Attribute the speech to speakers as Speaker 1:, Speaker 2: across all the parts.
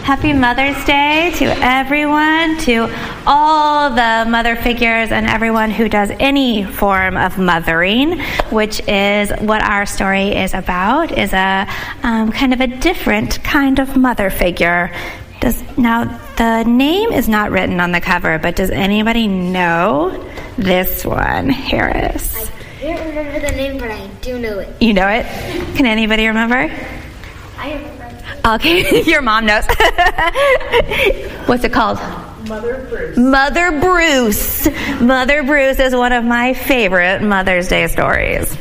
Speaker 1: Happy Mother's Day to everyone, to all the mother figures and everyone who does any form of mothering, which is what our story is about, is a kind of a different kind of mother figure. Now, the name is not written on the cover, but does anybody know this one, Harris?
Speaker 2: I can't remember the name, but I do know it.
Speaker 1: You know it? Can anybody remember?
Speaker 2: I remember.
Speaker 1: Okay, your mom knows. What's it called?
Speaker 3: Mother Bruce.
Speaker 1: Mother Bruce. Mother Bruce is one of my favorite Mother's Day stories.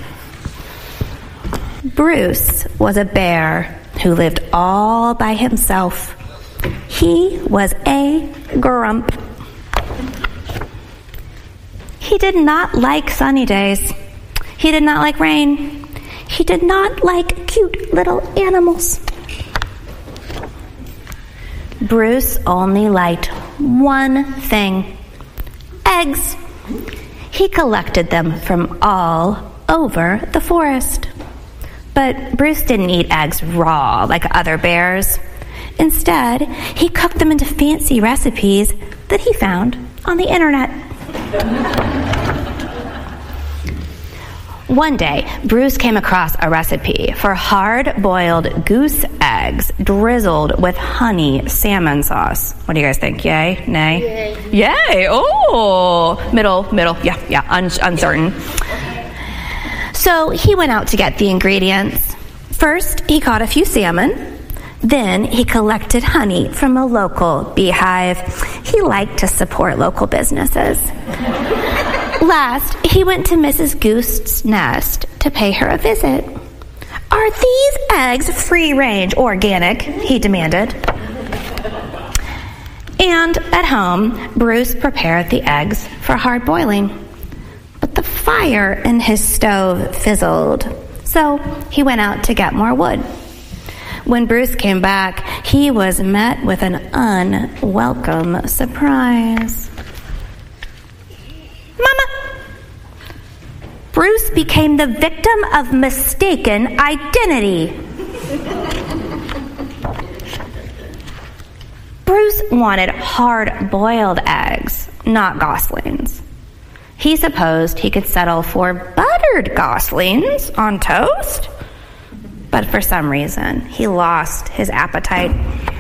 Speaker 1: Bruce was a bear who lived all by himself. He was a grump. He did not like sunny days. He did not like rain. He did not like cute little animals. Bruce only liked one thing: eggs. He collected them from all over the forest. But Bruce didn't eat eggs raw like other bears. Instead, he cooked them into fancy recipes that he found on the internet. One day, Bruce came across a recipe for hard-boiled goose eggs drizzled with honey salmon sauce. What do you guys think? Yay? Nay? Yay! Oh! Middle. Yeah, uncertain. So he went out to get the ingredients. First, he caught a few salmon. Then he collected honey from a local beehive. He liked to support local businesses. Last, he went to Mrs. Goose's nest to pay her a visit. "Are these eggs free-range organic?" he demanded. And at home, Bruce prepared the eggs for hard boiling. But the fire in his stove fizzled, so he went out to get more wood. When Bruce came back, he was met with an unwelcome surprise. "Mama!" Bruce became the victim of mistaken identity. Bruce wanted hard-boiled eggs, not goslings. He supposed he could settle for buttered goslings on toast, but for some reason, he lost his appetite.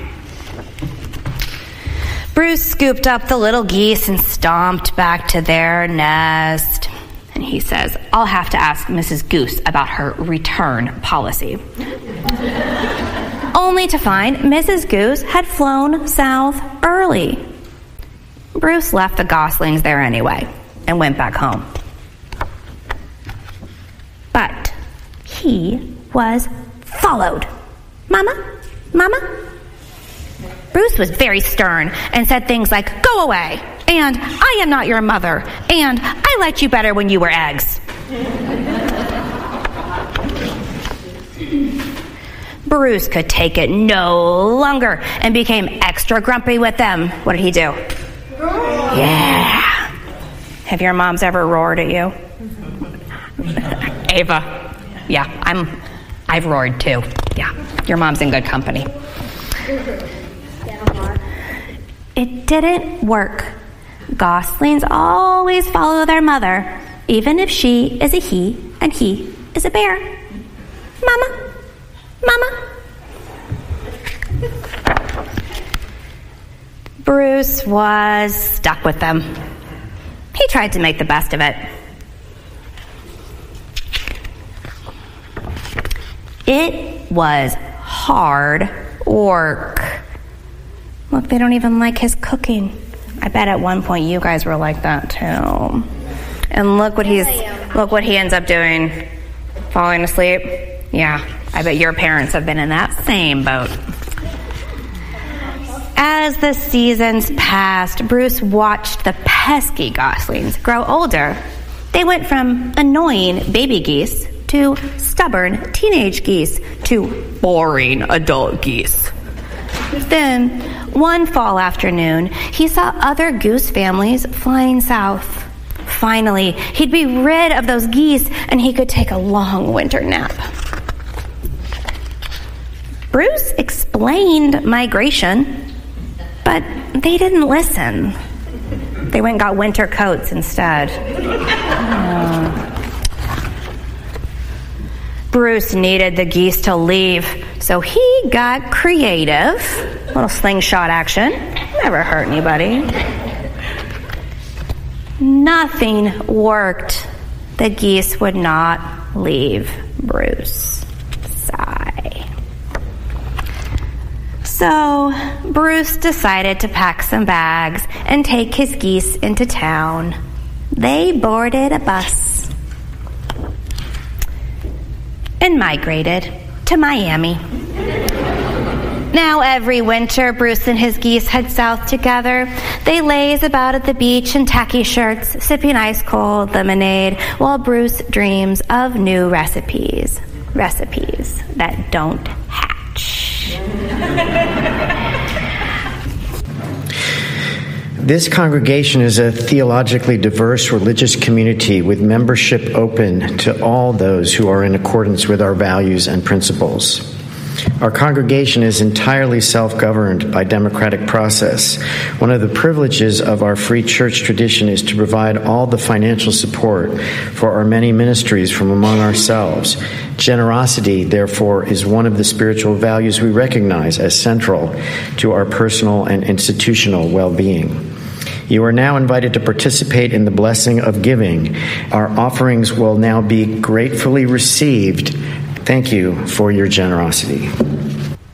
Speaker 1: Bruce scooped up the little geese and stomped back to their nest. And he says, "I'll have to ask Mrs. Goose about her return policy." Only to find Mrs. Goose had flown south early. Bruce left the goslings there anyway and went back home. But he was followed. Mama? Bruce was very stern and said things like, "Go away," and "I am not your mother," and "I liked you better when you were eggs." Bruce could take it no longer and became extra grumpy with them. What did he do? Yeah. Have your moms ever roared at you? Ava. Yeah, I've roared too. Yeah, your mom's in good company. It didn't work. Goslings always follow their mother, even if she is a he and he is a bear. Mama. Bruce was stuck with them. He tried to make the best of it. It was hard work. Look, they don't even like his cooking. I bet at one point you guys were like that too. And look what he ends up doing. Falling asleep. Yeah, I bet your parents have been in that same boat. As the seasons passed, Bruce watched the pesky goslings grow older. They went from annoying baby geese to stubborn teenage geese to boring adult geese. Then, one fall afternoon, he saw other goose families flying south. Finally, he'd be rid of those geese and he could take a long winter nap. Bruce explained migration, but they didn't listen. They went and got winter coats instead. Bruce needed the geese to leave, so he got creative. Little slingshot action. Never hurt anybody. Nothing worked. The geese would not leave Bruce. Sigh. So Bruce decided to pack some bags and take his geese into town. They boarded a bus and migrated to Miami. Now every winter, Bruce and his geese head south together. They laze about at the beach in tacky shirts, sipping ice-cold lemonade, while Bruce dreams of new recipes. Recipes that don't hatch.
Speaker 3: This congregation is a theologically diverse religious community with membership open to all those who are in accordance with our values and principles. Our congregation is entirely self-governed by democratic process. One of the privileges of our free church tradition is to provide all the financial support for our many ministries from among ourselves. Generosity, therefore, is one of the spiritual values we recognize as central to our personal and institutional well-being. You are now invited to participate in the blessing of giving. Our offerings will now be gratefully received. Thank you for your generosity.